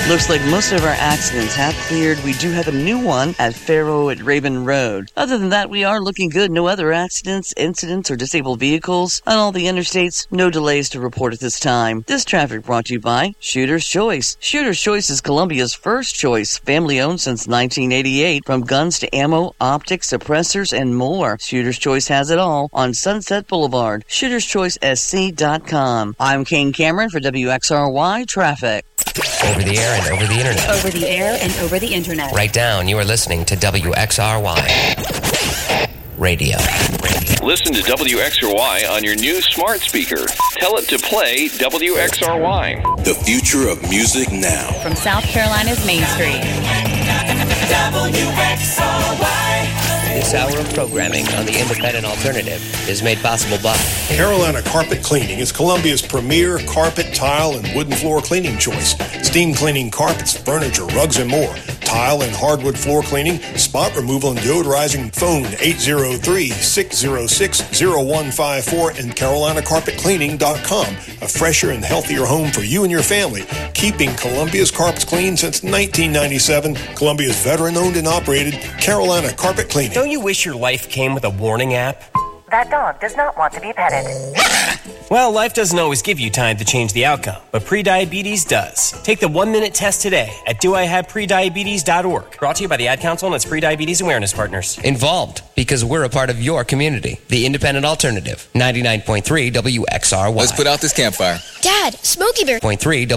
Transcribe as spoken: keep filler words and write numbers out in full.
Looks like most of our accidents have cleared. We do have a new one at Faro at Raven Road. Other than that, we are looking good. No other accidents, incidents, or disabled vehicles on all the interstates. No delays to report at this time. This traffic brought to you by Shooter's Choice. Shooter's Choice is Columbia's first choice. Family owned since nineteen eighty-eight. From guns to ammo, optics, suppressors, and more. Shooter's Choice has it all on Sunset Boulevard. Shooters Choice S C dot com. I'm Kane Cameron for W X R Y Traffic. Over the air and over the internet. Over the air and over the internet. Right down, you are listening to W X R Y Radio. Listen to W X R Y on your new smart speaker. Tell it to play W X R Y. The future of music now. From South Carolina's Main Street. W X R Y. This hour of programming on the Independent Alternative is made possible by Carolina Carpet Cleaning is Columbia's premier carpet, tile, and wooden floor cleaning choice. Steam cleaning carpets, furniture, rugs, and more. Tile and hardwood floor cleaning, spot removal, and deodorizing. Phone eight oh three, six oh six, oh one five four and carolina carpet cleaning dot com. A fresher and healthier home for you and your family. Keeping Columbia's carpets clean since nineteen ninety-seven. Columbia's veteran-owned and operated Carolina Carpet Cleaning. Don't you wish your life came with a warning app? That dog does not want to be petted. Well, life doesn't always give you time to change the outcome, but prediabetes does. Take the one-minute test today at do I have prediabetes dot org. Brought to you by the Ad Council and its Prediabetes Awareness Partners. Involved, because we're a part of your community. The Independent Alternative, ninety-nine point three W X R Y. Let's put out this campfire. Dad, Smokey Bear. Point three